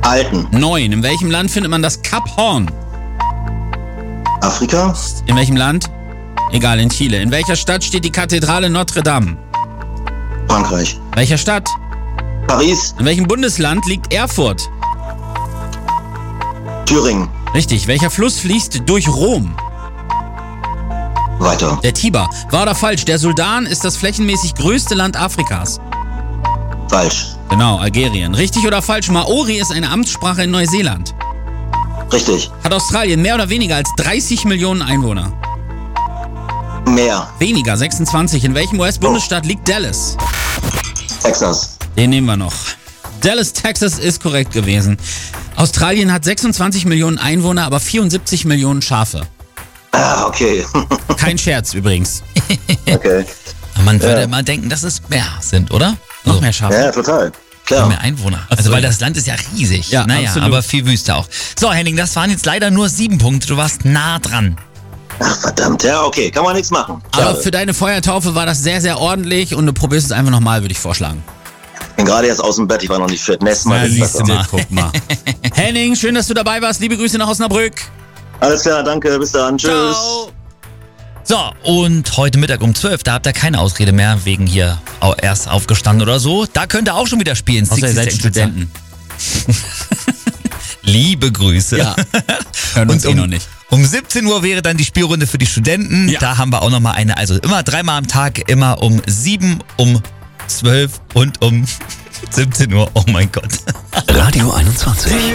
Alten. 9. In welchem Land findet man das Kap Horn? Afrika. In welchem Land? Egal, in Chile. In welcher Stadt steht die Kathedrale Notre Dame? Frankreich. Welcher Stadt? Paris. In welchem Bundesland liegt Erfurt? Thüringen. Richtig. Welcher Fluss fließt durch Rom? Weiter. Der Tiber. Wahr oder falsch? Der Sudan ist das flächenmäßig größte Land Afrikas. Falsch. Genau, Algerien. Richtig oder falsch? Maori ist eine Amtssprache in Neuseeland. Richtig. Hat Australien mehr oder weniger als 30 Millionen Einwohner? Mehr. Weniger, 26. In welchem US-Bundesstaat liegt Dallas? Texas. Den nehmen wir noch. Dallas, Texas ist korrekt gewesen. Australien hat 26 Millionen Einwohner, aber 74 Millionen Schafe. Ah, okay. Kein Scherz übrigens. Okay. Man würde immer denken, dass es mehr sind, oder? Noch mehr Schafe. Ja, total. Noch Klar. mehr Einwohner. Also weil das Land ist ja riesig. Ja, naja, absolut. aber viel Wüste auch. So, Henning, das waren jetzt leider nur 7 Punkte. Du warst nah dran. Ach, verdammt. Ja, okay. Kann man nichts machen. Aber Schade. für deine Feuertaufe war das sehr, sehr ordentlich und du probierst es einfach nochmal, würde ich vorschlagen. Ich bin gerade jetzt aus dem Bett. Ich war noch nicht fit. Nächstes Mal wird's siehst du besser. mal. Guck mal. Henning, schön, dass du dabei warst. Liebe Grüße nach Osnabrück. Alles klar, danke. Bis dann. Tschüss. Ciao. So, und heute Mittag um 12, da habt ihr keine Ausrede mehr, wegen hier erst aufgestanden oder so. Da könnt ihr auch schon wieder spielen. Außer ihr seid 60 Studenten. Liebe Grüße. Ja. Hören uns Und noch nicht. Um 17 Uhr wäre dann die Spielrunde für die Studenten. Ja. Da haben wir auch nochmal eine, also immer 3-mal am Tag, immer um 7, um 12 und um 17 Uhr. Oh mein Gott. Radio 21.